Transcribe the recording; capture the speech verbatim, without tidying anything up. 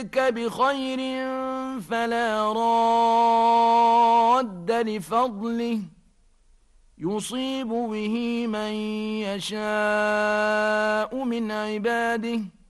بخير فلا راد لفضله يصيب به من يشاء من عباده